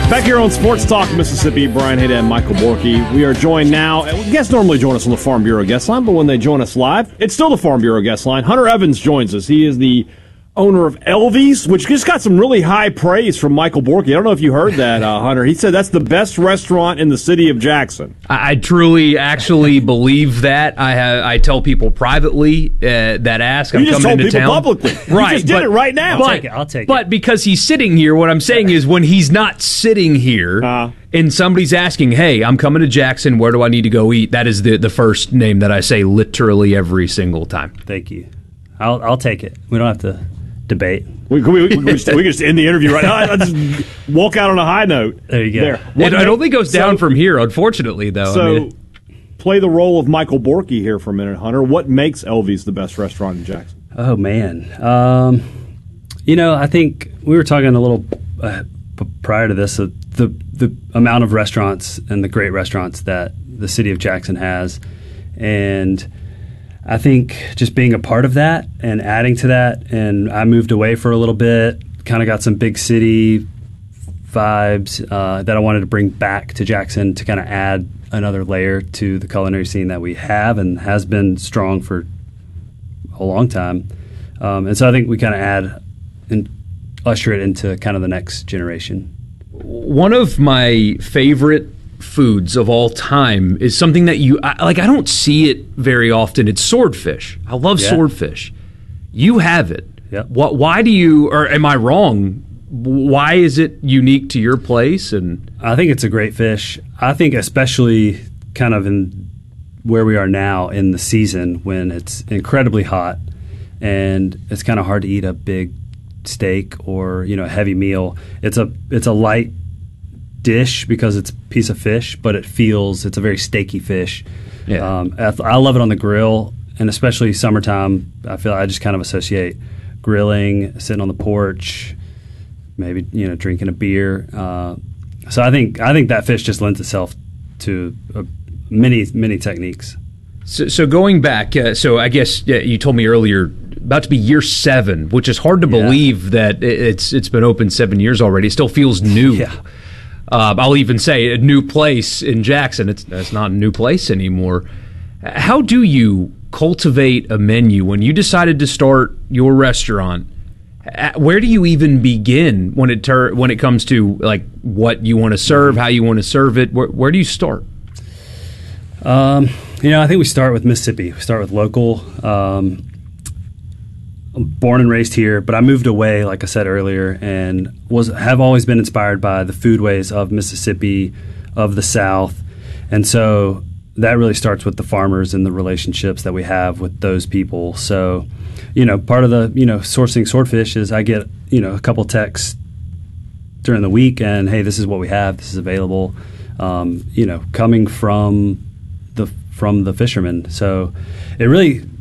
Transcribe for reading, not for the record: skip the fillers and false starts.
Back here on Sports Talk Mississippi, Brian Hayden and Michael Borky. We are joined now. Guests normally join us on the Farm Bureau guest line, but when they join us live, it's still the Farm Bureau guest line. Hunter Evans joins us. He is the owner of Elvy's, which just got some really high praise from Michael Borky. I don't know if you heard that, Hunter. He said that's the best restaurant in the city of Jackson. I truly actually believe that. I tell people privately that ask. I'm coming into town. Publicly. Right. You just did it right now. I'll take it. But because he's sitting here, what I'm saying is when he's not sitting here and somebody's asking, hey, I'm coming to Jackson, where do I need to go eat? That is the first name that I say literally every single time. Thank you. I'll take it. We don't have to debate. We can just end the interview right now. I just walk out on a high note. There you go. It only goes down from here, unfortunately, though. So, play the role of Michael Borky here for a minute, Hunter. What makes Elvy's the best restaurant in Jackson? Oh, man. I think we were talking a little prior to this, the amount of restaurants and the great restaurants that the city of Jackson has. And I think just being a part of that and adding to that, and I moved away for a little bit, kind of got some big city vibes that I wanted to bring back to Jackson to kind of add another layer to the culinary scene that we have and has been strong for a long time. And so I think we kind of add and usher it into kind of the next generation. One of my favorite foods of all time is something that I don't see it very often. It's swordfish. I love swordfish. You have it. Yep. Why do you, or am I wrong? Why is it unique to your place? And I think it's a great fish. I think especially kind of in where we are now in the season when it's incredibly hot and it's kind of hard to eat a big steak or a heavy meal. It's a light dish because it's a piece of fish, but it's a very steaky fish. Yeah. I love it on the grill, and especially summertime. I just kind of associate grilling, sitting on the porch, maybe drinking a beer. So I think that fish just lends itself to many techniques. So going back, so I guess you told me earlier about to be year 7, which is hard to believe that it's been open 7 years already. It still feels new. Yeah. I'll even say a new place in Jackson. It's not a new place anymore. How do you cultivate a menu when you decided to start your restaurant? Where do you even begin when it comes to like what you want to serve, how you want to serve it? Where do you start? I think we start with Mississippi. We start with local. I'm born and raised here, but I moved away, like I said earlier, and have always been inspired by the foodways of Mississippi, of the South. And so that really starts with the farmers and the relationships that we have with those people. So, part of the, sourcing swordfish is I get, a couple texts during the week and, hey, this is what we have, this is available, coming from the fishermen. So it really